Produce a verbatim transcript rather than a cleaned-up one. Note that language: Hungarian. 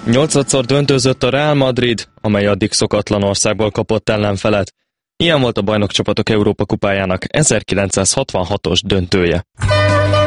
Nyolcadszor döntőzött a Real Madrid, amely addig szokatlan országból kapott ellenfelet. Ilyen volt a Bajnokcsapatok Európa kupájának ezerkilencszázhatvanhatos döntője.